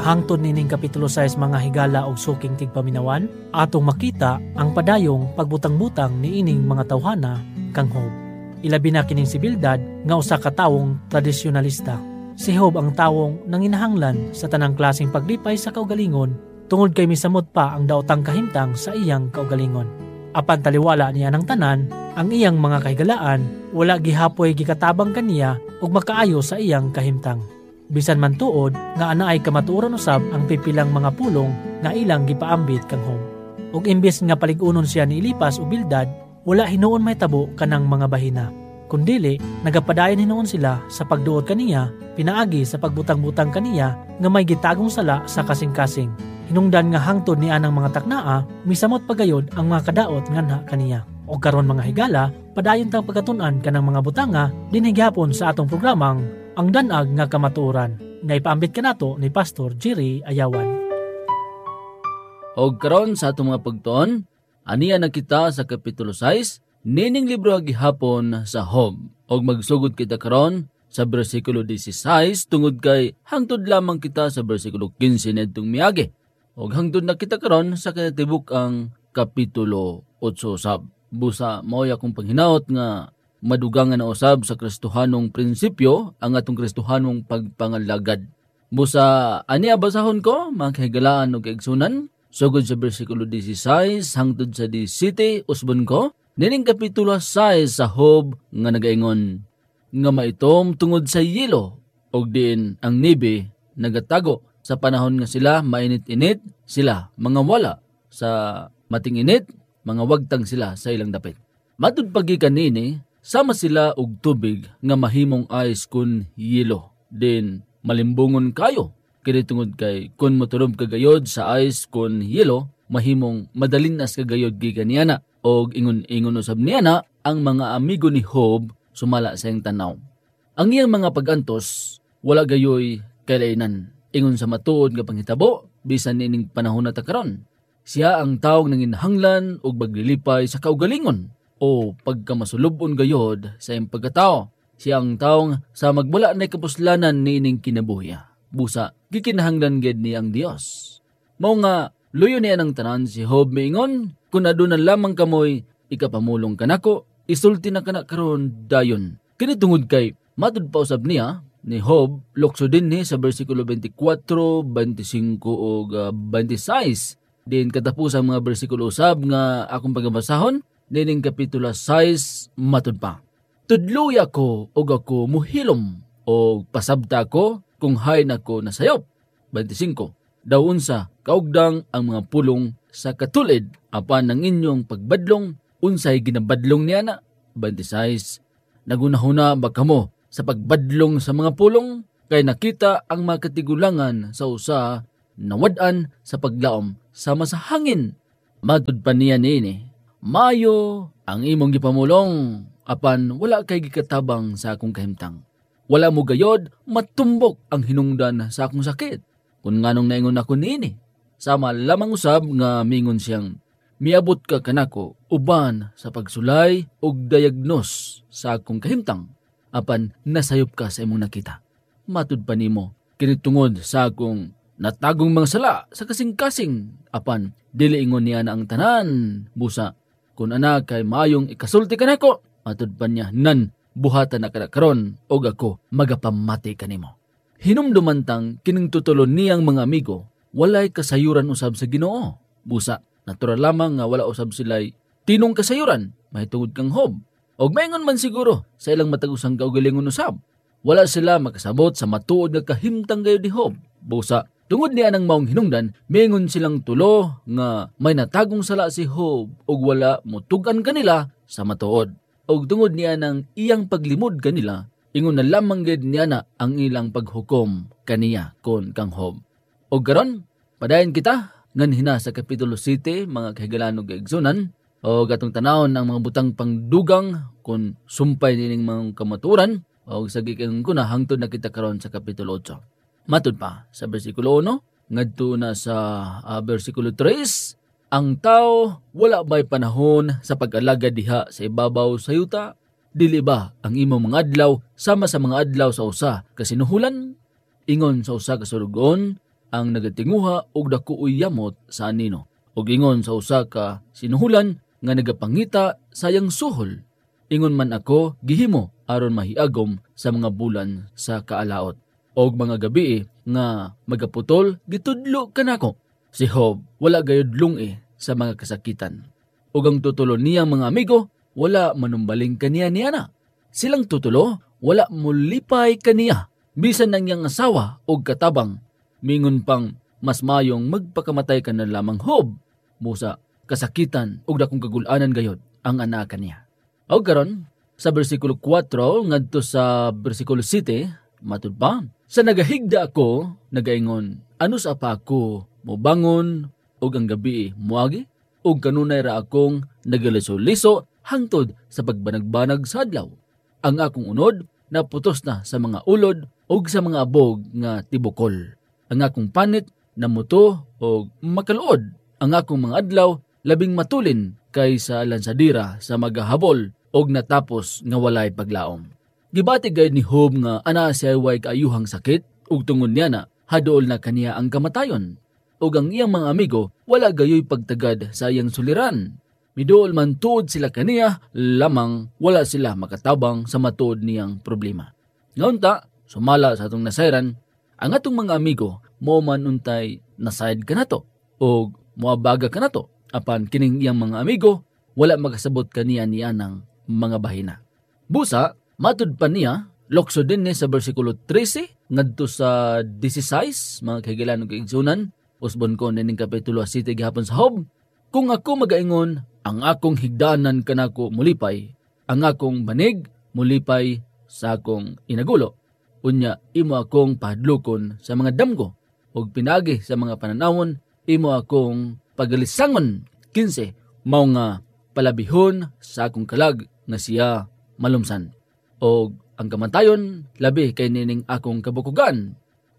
Hangtod nining kapitulo 6 mga higala og suking tigpaminawan, atong makita ang padayong pagbutang-butang ni ining mga tawhana kang Job. Ilabi na kining si Bildad nga usa ka tawong tradisyonalista. Si Job ang tawong nanginahanglan sa tanang klaseng paglipay sa kaugalingon tungod kay misamot pa ang daotang kahimtang sa iyang kaugalingon. Apan taliwala niya ng tanan, ang iyang mga kahigalaan wala gihapoy gikatabang kaniya ug makaayo sa iyang kahimtang. Bisan man tuod nga anaay kamatuoran usab ang pipilang mga pulong nga ilang gipaambit kang Job. Ug imbes nga paligunon siya ni Elipas o Bildad, wala hinuon may tabo kanang mga bahina. Kundili nagapadayon hinuon sila sa pagduot kaniya, pinaagi sa pagbutang-butang kaniya nga may gitagong sala sa kasing-kasing. Hinungdan nga hangtod ni anang mga taknaa, misamot pagayod ang mga kadaot nganha kaniya. O karon mga higala, padayon tang pagkatun-an kanang mga butanga dinhigyapon sa atong programang Ang Danag nga Kamatuoran, nga ipaambit kanato ni Pastor Jerry Ayawan. Og karon sa atong mga pagtuon, aniya na kita sa kapitulo 6 nining libro gihapon sa Job. Og magsugod kita karon sa bersikulo 16 tungod kay hangtod lamang kita sa bersikulo 15 nitong miagi. Og hangtod na kita karon sa kinatibuk ang kapitulo 8 usab. Busa mao akong panghinaot nga madugangan na usab sa Kristohanong prinsipyo ang atong Kristohanong pagpangalagad. Busa ani basahon ko mga kahigalaan ug kaigsunan sugod sa bersikulo 16 hangtod sa 17 usbon ko nining kapitulo 6 sa Job nga nagaingon nga maitom tungod sa yelo og diin ang nibe nagatago sa panahon nga sila mainit-init sila mga wala sa mating init mga wagtang sila sa ilang dapit. Matud pagikan nini, sama sila og tubig nga mahimong ice kun yelo. Din malimbungon kayo. Kini tungod kay kun motulob kagayod sa ice kun yelo, mahimong madalinas kagayod gikan niana. Og ingon-ingon usab niana ang mga amigo ni Job sumala sa iyang tanaw. Ang iyang mga pagantos wala gayoy kailainan. Ingon sa matuod nga panghitabo bisan nining panahon na ta karon. Siya ang tawong nanginhanglan o paglilipay sa kaugalingon o pagkamasulubon gayod sa iyang pagkatao. Siya ang tawong sa magmula na kapuslanan ni ining kinabuhi. Busa, gikinahanglan ged ni ang Dios. Mao nga, luyo niya ng tanan si Job miingon, kung adunan lamang kamoy, ikapamulong kanako, isulti na kanak karon dayon. Kinitungod kay, matud pa usab niya, ni Job, lokso din ni sa versikulo 24, 25 o 26. Din katapos ang mga bersikulo usab nga akong pagabasahon, nining kapitulo 6 matud pa. Tudloy ako og ako muhilom o pasabta ko kung hay nako nasayop. 25. Daw unsa kaugdang ang mga pulong sa katulid apan ng inyong pagbadlong unsay ginabadlong niya na. 26. Nagunahuna ba kamo sa pagbadlong sa mga pulong kay nakita ang mga katigulangan sa usa nawad-an sa paglaom sama sa hangin. Matud pa niya niini, mayo ang imong gipamulong, apan wala kay gikatabang sa akong kahimtang. Wala mo gayod, matumbok ang hinungdan sa akong sakit. Kung nganong naingon ako niini, sama lamang usab nga mingon siyang, miabot ka kanako, uban sa pagsulay og diagnos sa akong kahimtang, apan nasayop ka sa imong nakita. Matud pa nimo, kinitungod sa akong natagong mga sala sa kasing-kasing, apan dili ingon niya na ang tanan. Busa, kung ana kay mayong ikasulti kanako, matud pa niya, nan, buhatan na karon og ako magapamati kanimo. Hinumdumantang kining tutulon niyang mga amigo, walay kasayuran usab sa Ginoo. Busa, natural lamang nga wala usab sila'y tinong kasayuran, mahitungod kang Job. Og maingon man siguro sa ilang matagusang kaugalingon usab, wala sila makasabot sa matuod nga kahimtang gayud ni Job. Busa, tungod niya ng maong hinungdan, maingon silang tulo nga may natagong sala si Job og wala motugan kanila sa matuod. Og tungod niya ng iyang paglimod kanila, ingon na lamang gid niya na ang ilang paghukom kaniya kon kang Job. Og karon, padayon kita nganhina sa kapitulo 7 mga kahigalan ug kaigsunan og atong tanawon ang mga butang pangdugang kon sumpay nining mga kamatuoran og sa gikan kuna hangtod na kita karon sa kapitulo 8. Matud pa sa bersikulo 1 ngadto na sa bersikulo 3, ang tao wala ba'y panahon sa pag-alagad diha sa ibabaw sa yuta? Dili ba ang imong mga adlaw sama sa mga adlaw sa usa kasinuhulan? Ingon sa usa ka surugon, ang nagatinguha og dako yamot sa anino. Og ingon sa usa ka sinuhulan nga nagapangita sayang suhol. Ingon man ako gihimo aron mahiagom sa mga bulan sa kaalaot. Og mga gabi nga magaputol gitudlo kanako. Si Job wala gayud lungi sa mga kasakitan. Og ang tutulo niyang mga amigo wala manumbaling kaniya na. Silang tutulo wala mulipay kaniya bisan ng iyang asawa og katabang. Mingon pang mas mayong magpakamatay ka na lamang Job. Musa kasakitan og dakong kagulanan gayod ang anak niya. Og karon sa bersikulo 4 ngadto sa bersikulo 7 matud pa, sa nagahigda ako nagaingon, ano sa pa ako mobangon og ang gabi muagi og kanunay ra akong nagaliso-liso hangtod sa pagbanag-banag sa adlaw. Ang akong unod naputos na sa mga ulod og sa mga abog nga tibukol. Ang akong panit namuto og makaluod. Ang akong mga adlaw labing matulin kaysa lansadira sa magahabol og natapos nga walay paglaom. Gibati gayud ni Job nga ana siya way kaayuhang sakit ug tungod niya na haduol na kaniya ang kamatayon. Ug ang iyang mga amigo wala gayoy pagtagad sa iyang suliran. Miduol man tuod sila kaniya, lamang wala sila makatabang sa matuod niyang problema. Ngaunta, sumala sa atong nasayran, ang atong mga amigo mo man untay nasayad ka nato o muabaga ka nato. Apan kining iyang mga amigo, wala makasabot kaniya niya ng mga bahina. Busa, matud pa niya, lokso din ni sa versikulo 13, ngadto sa 16, mga kahigilan ug kaigsunan, usbon ko nining kapitulo 7 gihapon sa Job. Kung ako magaingon, ang akong higdanan kanako mulipay, ang akong banig mulipay sa akong inagulo. Unya, imo akong pahadlokon sa mga damgo, ug pinagi sa mga pananawon, imo akong pagalisangon. 15, mao nga palabihon sa akong kalag nga siya malumsan. O ang kamatayon, labi kay nining akong kabukugan.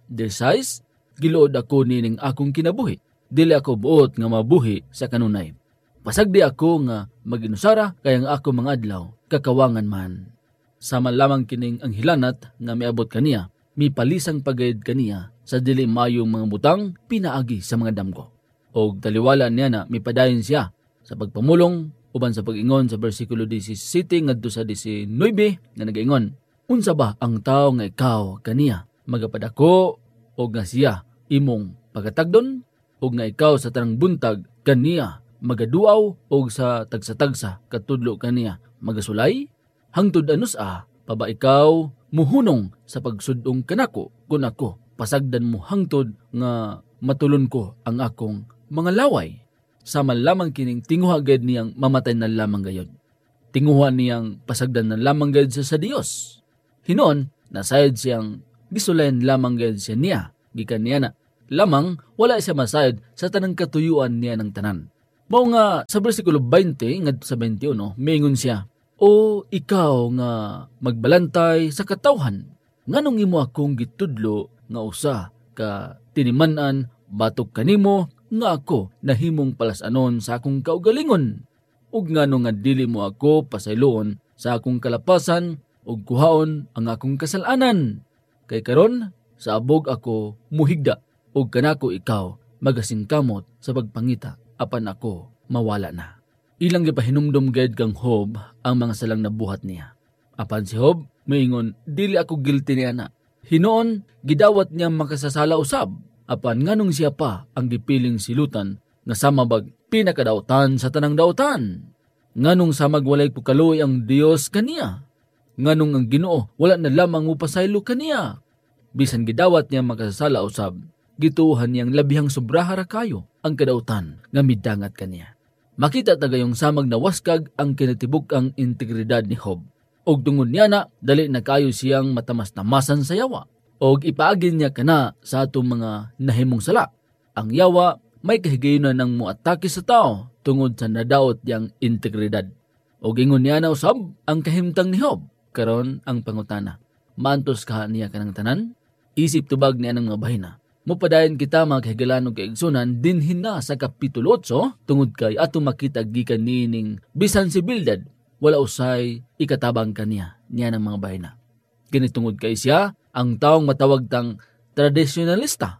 16, giluod ako nining akong kinabuhi. Dili ako buot nga mabuhi sa kanunay. Pasagdi ako nga maginusara kay ang ako mga adlaw kakawangan man. Sama lamang kining ang hilanat nga miabot kaniya, mipalisang pagayad kaniya sa dili mayong mga butang pinaagi sa mga damgo. Og taliwala niya na mipadayon siya sa pagpamulong uban sa pag-ingon sa bersikulo 17 ngadto sa 19 nga nagaingon, unsa ba ang tao nga ikaw kaniya magapadako og nga siya imong pagatagdon og nga ikaw sa tanang buntag kaniya magaduaw og sa tagsa-tagsa katudlo kaniya magasulay? Hangtod anus pa ba ikaw muhunong sa pagsudong kanako kun ako pasagdan mo hangtod nga matulon ko ang akong mga laway? Sama lamang kining tinguha gayud niyang mamatay na lamang gayud. Tinguha niyang pasagdan na lamang gayud sa Dios. Hinon, nasayad siyang gisulayan lamang gayud siya niya. Gikan niya na lamang wala siya masayad sa tanang katuyuan niya ng tanan. Mao nga sa bersikulo 20 ngadto sa 21, mingon siya, o ikaw nga magbalantay sa katawhan, nganong imo akong gitudlo nga usa ka tiniman-an batok kanimo nga ako nahimong palasanon sa akong kaugalingon. Ug nganong nga dili mo ako pasayloon sa akong kalapasan ug kuhaon ang akong kasalanan. Kay karon sa abog ako muhigda ug kanako ikaw magasingkamot sa pagpangita apan ako mawala na. Ilang gipahinumdum gayud kang Job ang mga salang nabuhat niya. Apan si Job moingon, dili ako guilty niya na. Hinoon gidawat niya makasasala usab. Apan nganong siya pa ang gipiling silutan nga samabag pinakadautan sa tanang dautan. Nganong samag walay pagkaluoy ang Dios kaniya. Nganong ang Ginoo wala na lamang upasaylo kaniya. Bisan gidawat niya makasasala usab, gituhan niyang labihang sobrahara kayo ang kadautan nga midangat kaniya. Makita tagayong samag na waskag ang kinatibuk ang integridad ni Job. Og tungod niya na, dali na kayo siyang matamas-tamasan sa yawa. Og ipaagin niya kana sa atong mga nahimong sala. Ang yawa may kahigayunan ng muatake sa tao tungod sa nadaot diyang integridad. Og ingon niya na usab ang kahimtang ni Job. Karon ang pangutana, maantos ka niya kanang tanan? Isip tubag niya ng mga bahina. Mupadayon kita mga kahigalan ug kaigsunan dinhin na sa kapitulo 8 tungod kay atong makita gikan nining bisan si Bildad wala usay ikatabang kaniya ng mga bahina. Kini tungod kay siya ang taong matawag tang tradisyonalista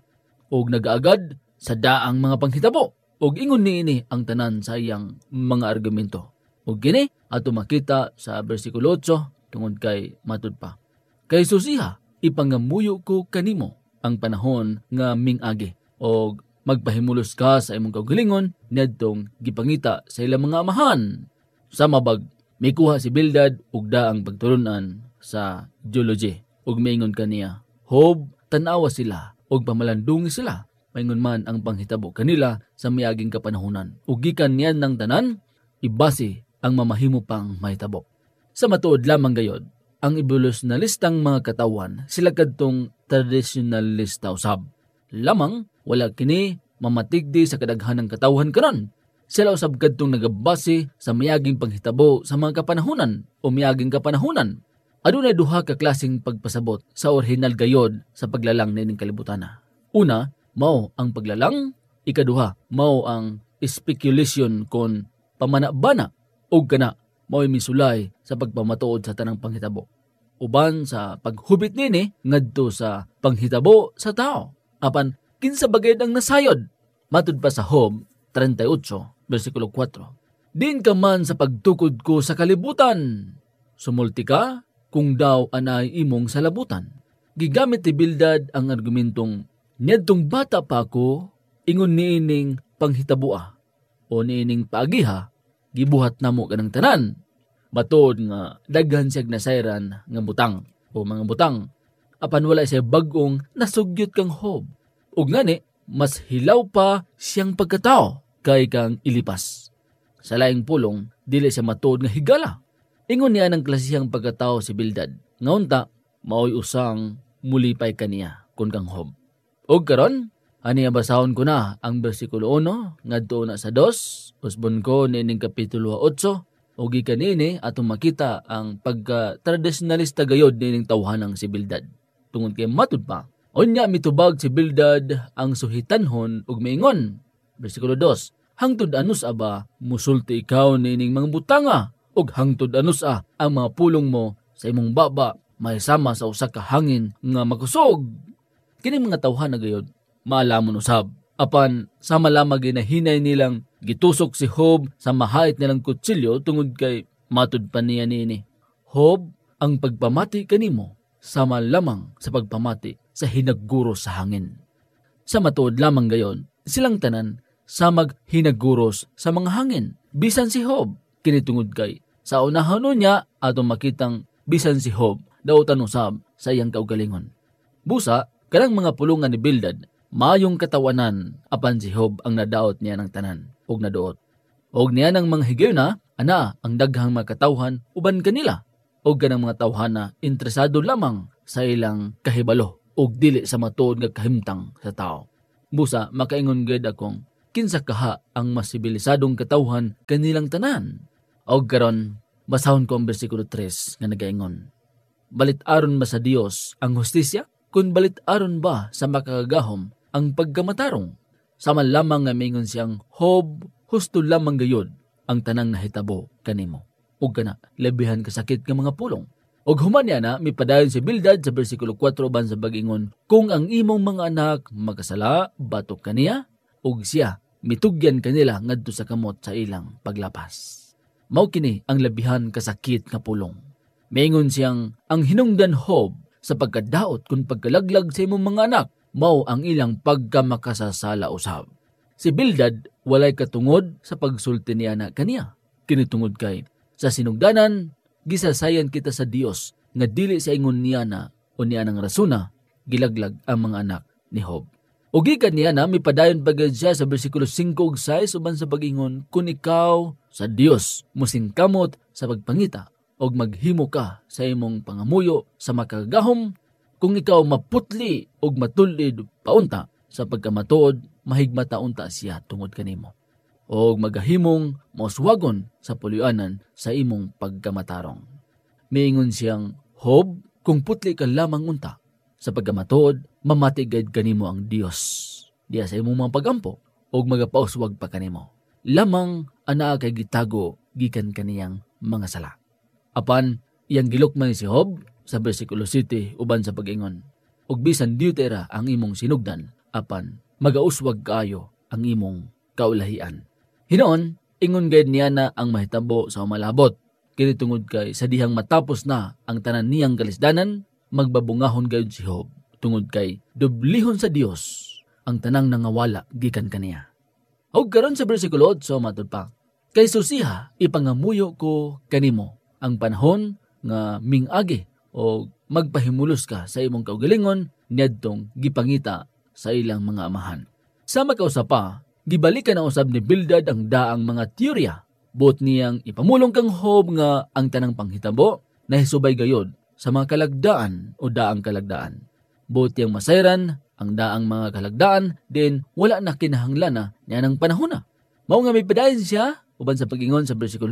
og nagaagad sa daang mga panghitabo og ingon niini ang tanan sa iyang mga argumento. Og kini ato makita sa bersikulo 8 tungod kay matud pa. Kay susiha ipangamuyo ko kanimo ang panahon nga ming-agi og magpahimulos ka sa imong kaugalingon niadtong gipangita sa ilang mga amahan. Sa mabag mikuha si Bildad og daang pagturunan sa geology ug maingon kaniya, Hob, tanawa sila og pamalandungi sila. Maingon man ang panghitabo kanila sa miaging kapanahunan. Ug gikan niyan ng tanan, ibase ang mamahimo pang mahitabo. Sa matuod lamang gayod, ang evolusyonalistang mga katawan sila kadtong traditionalista usab. Lamang wala kini mamatigdi sa kadaghanang katawhan karon. Sila usab kadtong nagabase sa miaging panghitabo sa mga kapanahunan o miaging kapanahunan. Adunay duha ka klaseng pagpasabot sa orihinal gayod sa paglalang nining kalibutana. Una, mao ang paglalang, ikaduha, mao ang speculation kon pamanabana ug kana mao'y misulay sa pagpamatuod sa tanang panghitabo. Uban sa paghubit nini ngadto sa panghitabo sa tao. Apan kinsa bagay ang nasayod? Matud pa sa Job 38 bersikulo 4. Din ka man sa pagtukod ko sa kalibutan. Sumulti ka kung daw anay imong salabutan. Gigamit ni Bildad ang argumentong niadtong bata pa ako, ingon niining panghitaboa o niining paagiha, gibuhat namo kanang tanan. Matod nga daghan siyag nasayran nga butang o mga butang. Apan wala siya bagong nasugyot kang Job. Ug ngani, mas hilaw pa siyang pagkatao kay kang ilipas. Sa laing pulong, dili siya matod nga higala. Ingon niya ng klasihang pagkatao si Bildad. Ngaunta, mao'y usang mulipay kaniya kun kang Job. Og karon, aniya basahon ko na ang bersikulo 1 ngadto na sa 2, usbon ko nining kapitulo 8, og gikanini atong makita ang pagka-traditionalista gayod nining tawhanang si Bildad. Tungod kay matud pa, unya mitubag si Bildad ang suhitanhon ug maingon. Bersikulo 2, hangtod anus aba musulti ikaw nining mga butanga ug hangtod anus ang mga pulong mo sa imong baba may sama sa usa ka hangin nga makusog. Kini mga tawhana gayod maalamon usab. Apan sama lamang ginahinay nilang gitusok si Job sa mahait nilang kutsilyo tungod kay matud pa niya nini. Job, ang pagpamati kanimo sama lamang sa pagpamati sa hinagguros sa hangin. Sa matuod lamang gayon, silang tanan samag hinagguros sa mga hangin. Bisan si Job, kinitungod kay sa unahan niya atong makitang bisan si Job dautan usab sa iyang kaugalingon. Busa, kanang mga pulungan ni Bildad, mayong katawanan apan si Job ang nadaot niya ng tanan ug naduot. Og niya ng mga higayuna, ana ang daghang mga katawhan uban kanila. Og kanang mga tawhana interesado lamang sa ilang kahibalo ug dili sa matuod nga kahimtang sa tao. Busa, makaingon gid akong kinsa kaha ang mas sibilisadong katawhan kanilang tanan. Og karon, basahon ko ang bersikulo 3 nga nagaingon. Balit-aron ba sa Dios ang hustisya? Kung balit-aron ba sa makagahom ang pagkamatarong? Sama lamang nga mingon siyang, Job, husto lamang gayod ang tanang nahitabo kanimo. Ug kana, lebihan kasakit nga mga pulong. Og human niya na, mipadayon si Bildad sa bersikulo 4 ban sa bagingon, kung ang imong mga anak makasala, batok kaniya, ug siya, mitugyan kanila ngadto sa kamot sa ilang paglapas. Mao kini ang labihan kasakit nga pulong. Maingon siyang ang hinungdan Job sa pagkadaot kung pagkalaglag sa imong mga anak, mao ang ilang pagkamakasasala usab. Si Bildad walay katungod sa pagsulti niya na kaniya. Kinitungod kay sa sinugdanan, gisasayan kita sa Dios nga dili sa ingon niya na o niya ng rasuna, gilaglag ang mga anak ni Job. O gikan niya na mipadayon pagad siya sa bersikulo 5 ug 6 uban sa pagingon, kung ikaw sa Dios musingkamot sa pagpangita og maghimo ka sa imong pangamuyo sa makagahom, kung ikaw maputli og matulid paunta sa pagkamatuod, mahigmata unta siya tungod kanimo. Og magahimong mauswagon sa pulianan sa imong pagkamatarong. Miingon siyang, Job, kung putli ka lamang unta sa pagkamatuod, mamatigad kanimo ang Dios diya sa imong mga pagampo og magapauswag pa kanimo. Lamang ana kay gitago gikan kaniyang mga sala. Apan iyang gilukman si Job sa bersikulo 7 uban sa pag-ingon, og bisan diutera ang imong sinugdan apan magauswag kaayo ang imong kaulahian. Hinoon, ingon gayud niya na ang mahitabo sa umalabot. Kini tungod kay sa dihang matapos na ang tanan niyang kalisdanan, magbabungahon gayud si Job. Tungod kay dublihon sa Dios ang tanang nangawala gikan kaniya. Og karon sa bersikulo 8 matud pa, kay susiha ipangamuyo ko kanimo ang panahon nga mingagi o magpahimulos ka sa imong kaugalingon niadtong gipangita sa ilang mga amahan. Sama kausa pa, gibalikan na usab ni Bildad ang daang mga teorya. Buot niyang ipamulong kang Job nga ang tanang panghitabo na hisubay gayod sa mga kalagdaan o daang kalagdaan. Buot niyang masayran ang daang mga kalagdaan, din wala na kinahanglan niya ng panahon na. Mao nga may padayon siya, uban sa pag-ingon sa bersikulo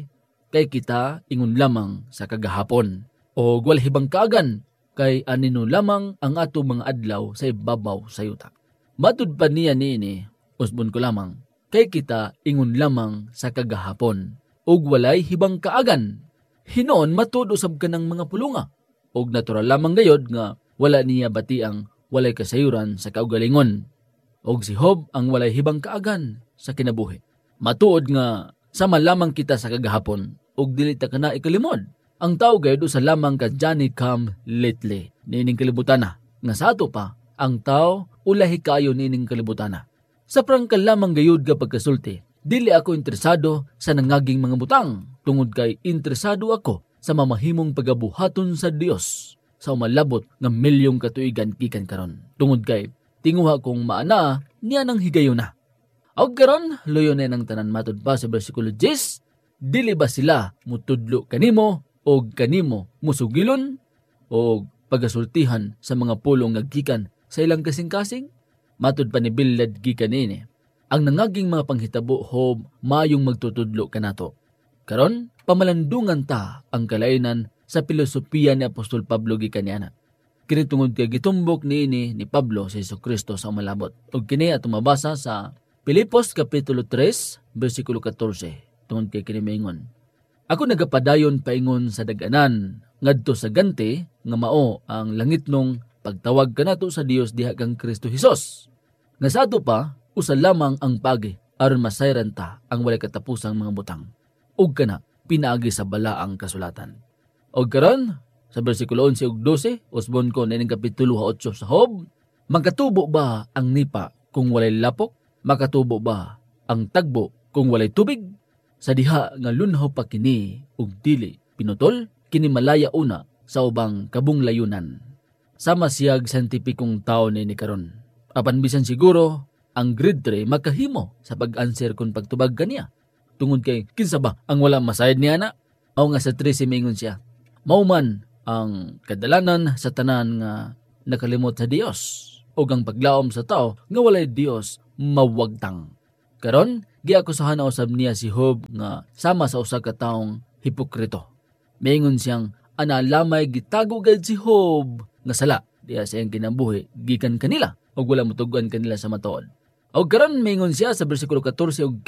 9, kay kita ingon lamang sa kagahapon, o wala hibang kaagan, kay anino lamang ang ato mga adlaw sa ibabaw sa yuta. Matud pa niya niini, usbon ko lamang, kay kita ingon lamang sa kagahapon, og walay hibang kaagan. Hinoon matud usab ka ng mga pulunga, og natural lamang gayod nga wala niya batiang walay kasayuran sa kaugalingon. Og si Job ang walay hibang kaagan sa kinabuhi. Matuod nga sama lamang kita sa kagahapon og dili ta kana ikalimod. Ang tao gayud sa lamang ka Johnny come lately nining kalibutan na. Nga sa ato pa ang tao ulahi kayo nining kalibutan na. Sa prangkal lamang gayud ka pagkasulti, dili ako interesado sa nangaging mga butang tungod kay interesado ako sa mamahimong pagabuhaton sa Dios sa umalabot nga milyong katuigan gikan karon. Tungod kay tinguha kong maana niya nang higayon na. Og karon luyo na ng tanan matud pa sa bersikulo 10, dili ba sila mutudlo kanimo og kanimo musugilon og pagasultihan sa mga pulong nga gikan sa ilang kasing-kasing? Matud pa ni Bildad gikan ini, ang nangaging mga panghitabo Job mayong magtutudlo kanato. Karon pamalandungan ta ang kalainan sa filosofiya ni Apostol Pablo gikan niana. Kini tungod kay gitumbok niini ni Pablo sa Jesucristo sa umalabot. Og kini atong mabasa sa Filipos kapitulo 3 bersikulo 14. Tungod kay kini maingon, ako nagapadayon paingon sa dag-anan ngadto sa ganti nga mao ang langitnong pagtawag kanato sa Dios diha kang Kristo Hesus. Nga sa ato pa usa lamang ang pagi aron masayran ta ang walay katapusang mga butang. Ug kana pinaagi sa balaang kasulatan. Og karon sa bersikulo 11 ug 12, usbon ko nining kapitulo 8 sa Job, magkatubo ba ang nipa kung walay lapok? Makatubo ba ang tagbo kung walay tubig? Sa diha nga lunhaw pa kini ug dili pinutol, kini malaya una sa ubang kabung layunan. Sama siyag santipikong tao ni karon. Apan bisan siguro ang grade 3 makahimo sa pag-answer kung pagtubag kaniya. Tungod kay kinsa ba ang wala masayad niya na? Mao nga sa 13 mingon siya, mauman ang kadalanan sa tanan nga nakalimot sa Dios o ang paglaom sa tao nga walay Dios mawagtang. Karon, giakusahan na usab niya si Job nga sama sa usa ka taong hipokrito. Mingon siyang analamay gitago gad si Job nga sala diya sa iyang kinabuhi gikan kanila o wala mutugan kanila sa matuod. O karon mingon siya sa bersikulo 14 ug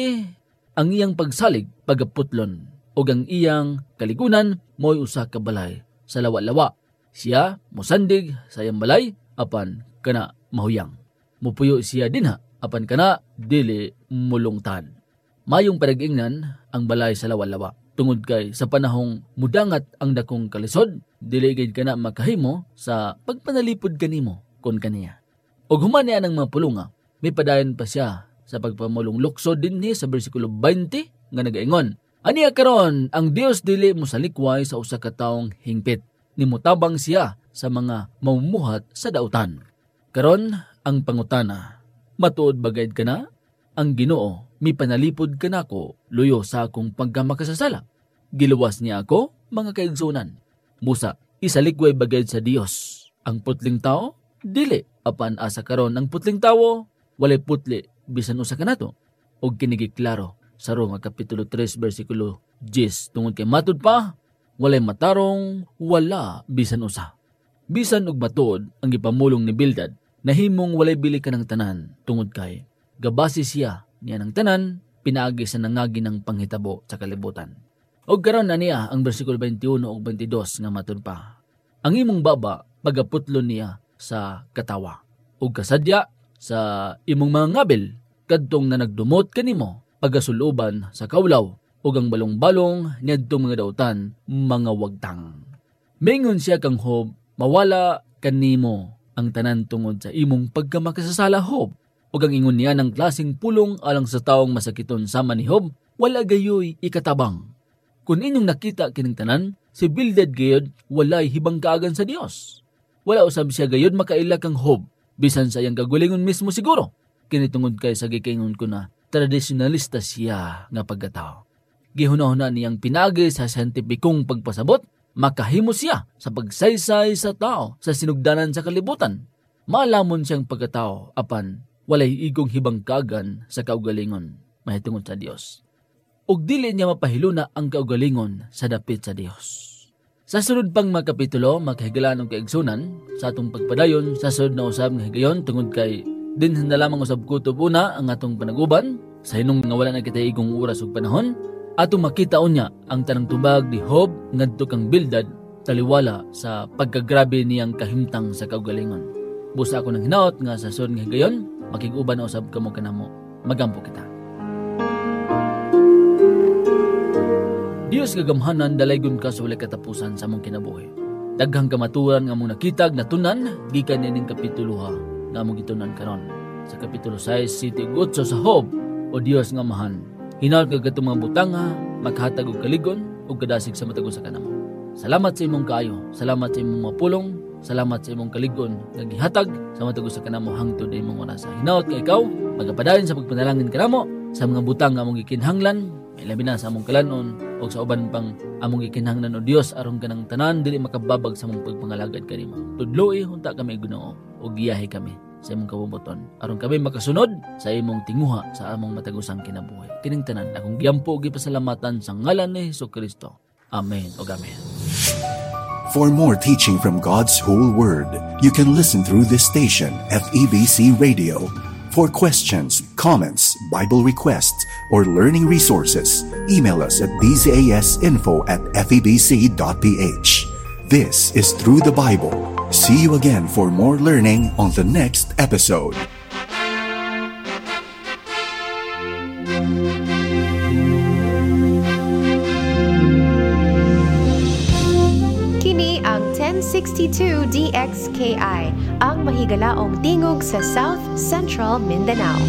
15 ang iyang pagsalig pagaputlon o ang iyang kaligunan mo'y usa ka balay sa lawa-lawa. Siya mosandig sa iyang balay apan kana mahuyang. Mupuyo siya dinha apan kana dili mulungtan. Mayong parag-ingnan ang balay sa lawa-lawa. Tungod kay sa panahong mudangat ang dakong kalisod, dili gid kana makahimo sa pagpanalipod kanimo kon kaniya. Og human niya ng mga pulunga, may padayon pa siya sa pagpamulong luksod dinhi sa bersikulo 20 nga nagaingon, aniya karon ang Dios dili mo salikway sa usa ka taong hingpit, nimutabang siya sa mga mamumuhat sa dautan. Karon ang pangutana, matuod bagayd kana? Ang Ginoo mipanalipod kanako luyo sa akong pagkamakasasala. Giluwas niya ako, mga kaigsunan. Musa, isalikway bagayd sa Dios. Ang putling tao, dili. Apan asa karon ang putling tao, walay putli bisan usa kanato. Og kinigiklaro sa Roma kapitulo 3 bersikulo 10 tungod kay matud pa, walay matarong, wala bisan usa. Bisan og matuod ang gipamulong ni Bildad, nahimong walay bili ka ng tanan tungod kay gabasi siya niya ng tanan, pinaagi sa nangagi ng panghitabo sa kalibutan. Og karon na niya ang bersikulo 21 ug 22 nga matud pa. Ang imong baba pagaputlo niya sa katawa, ug kasadya sa imong mga ngabil kadtong na nagdumot kanimo pagasuluban sa kaulaw ug ang balong-balong niadtong mga dautan mga wagtang. Mingon siya kang Job, mawala kanimo ang tanan tungod sa imong pagkamakasasala, Job. Ug ang ingon niya ng klaseng pulong alang sa taong masakiton sama ni Job, wala gayoy ikatabang. Kung inyong nakita kining tanan, si Bildad gayod walay hibang kaagan sa Dios. Wala usab siya gayod makaila kang Job, bisan sa iyang kagulingon mismo siguro. Kinitungod kay sa gikingon ko na tradisyonalista siya nga pagkatao. Gihuna-huna niyang pinagi sa siyentipikong pagpasabot, makahimo siya sa pagsaysay sa tao sa sinugdanan sa kalibutan. Maalamon siyang pagkatao apan walay igong hibang kaagan sa kaugalingon mahitungod sa Dios. Ug dili niya mapahiluna ang kaugalingon sa dapit sa Dios. Sa sunod pang mga kapitulo, makahigalaan ang kaigsunan sa atong pagpadayon sa sunod na usab nga higayon tungod kay dinhan na lamang usab kutob una ang atong panaguban sa hinung nga wala na kita igong oras ug panahon. Atong makita unya ang tanang tubag ni Job ngadto kang Bildad taliwala sa pagkagrabe niyang kahimtang sa kaugalingon. Busa ako ng hinaot nga sa sunod nga higayon makig-uban na usab kamo kanamo. Magampo kita. Dios gagamhanan dalaygon ka sa walay katapusan sa among kinabuhi. Daghang kamaturan nga among nakitag natunan gikan nining kapitulo nga among gitunan karon. Sa kapitulo 6 7 ug 8 sa Job, o Dios nga mahan, hinaut ka katong mga butanga, maghatag og kaligon ug kadasig sa matag usa kanamo. Salamat sa imong kaayo, salamat sa imong mapulong, salamat sa imong kaligon nga gihatag sa matag usa kanamo hangtod imong oras. Hinaut ka ikaw, magapadayon sa pagpanalangin kanamo sa mga butang nga among gikinhanglan, may labi na sa among kalanon o sa uban pang among gikinhanglan o Dios aron kanang tanan dili makababag sa among pagpangalagad kanimo. Tudloi hunta kami Ginoo o giyahi kami sa imong kabubuton aron kami makasunod sa imong tinguha sa among matagusang kinabuhi. Kining tanan akong giyampo ug gipasalamatan sa ngalan ni Hesukristo. Amen ug amen. For more teaching from God's whole word, you can listen through this station, FEBC Radio. For questions, comments, Bible requests, or learning resources, email us at bzasinfo@febc.ph. This is Through the Bible. See you again for more learning on the next episode. Kini ang 1062 DXKI, ang mahigalaong tingog sa South Central Mindanao.